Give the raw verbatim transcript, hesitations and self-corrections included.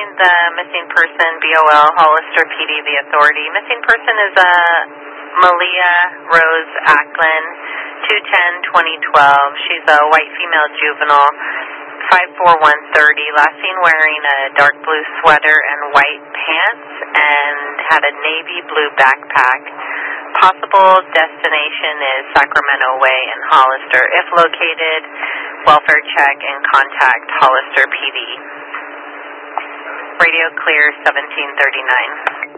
find the missing person, B O L, Hollister P D, the authority. Missing person is a Malia Rose Acklin, two ten twenty twelve. She's a white female juvenile, five four, one thirty. Last seen wearing a dark blue sweater and white pants and had a navy blue backpack. Possible destination is Sacramento Way in Hollister. If located, welfare check and contact Hollister P D. Radio clear seventeen thirty-nine.